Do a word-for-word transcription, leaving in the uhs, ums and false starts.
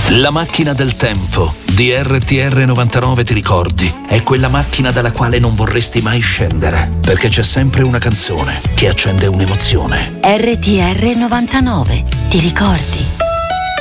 La macchina del tempo di R T R novantanove, ti ricordi? È quella macchina dalla quale non vorresti mai scendere, perché c'è sempre una canzone che accende un'emozione. R T R novantanove, ti ricordi?